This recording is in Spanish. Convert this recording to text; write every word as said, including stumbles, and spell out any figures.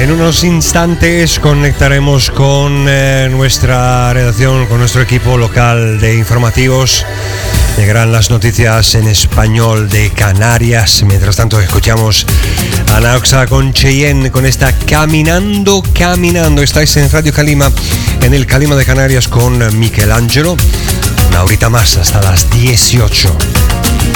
En unos instantes conectaremos con eh, nuestra redacción, con nuestro equipo local de informativos. Llegarán las noticias en español de Canarias. Mientras tanto, escuchamos a Nauxa con Cheyenne con esta Caminando, Caminando. Estáis en Radio Calima, en el Calima de Canarias con Michelangelo. Una horita más hasta las dieciocho.